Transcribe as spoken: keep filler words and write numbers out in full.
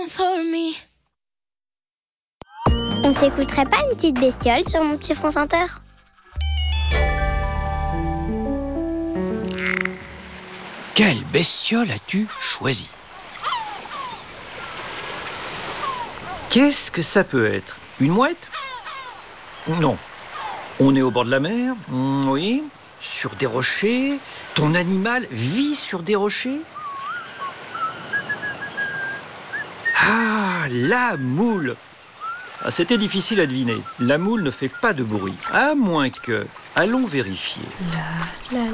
On s'écouterait pas une petite bestiole sur mon petit France Inter? Quelle bestiole as-tu choisi? Qu'est-ce que ça peut être? Une mouette? Non. On est au bord de la mer? Mm, oui. Sur des rochers? Ton animal vit sur des rochers? Ah, la moule! Ah, c'était difficile à deviner. La moule ne fait pas de bruit, à moins que... Allons vérifier. La, la,